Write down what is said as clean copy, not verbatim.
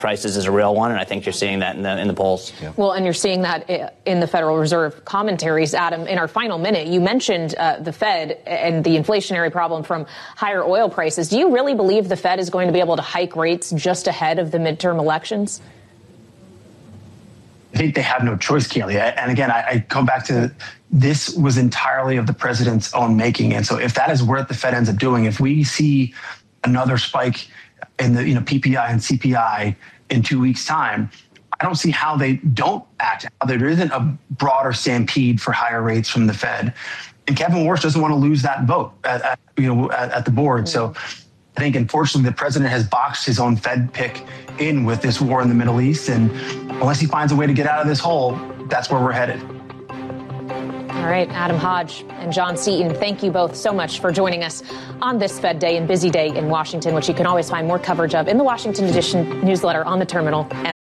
prices is a real one, and I think you're seeing that in the polls. Yeah. Well, and you're seeing that in the Federal Reserve commentaries. Adam, in our final minute, you mentioned the Fed and the inflationary problem from higher oil prices. Do you really believe the Fed is going to be able to hike rates just ahead of the midterm elections? I think they have no choice, Kayleigh. And again, I come back to this was entirely of the president's own making. And so if that is what the Fed ends up doing, if we see another spike in the PPI and CPI in 2 weeks' time, I don't see how they don't act. How there isn't a broader stampede for higher rates from the Fed. And Kevin Warsh doesn't want to lose that vote at the board. So I think, unfortunately, the president has boxed his own Fed pick in with this war in the Middle East. And unless he finds a way to get out of this hole, that's where we're headed. All right, Adam Hodge and John Seaton, thank you both so much for joining us on this Fed Day and busy day in Washington, which you can always find more coverage of in the Washington Edition newsletter on the terminal.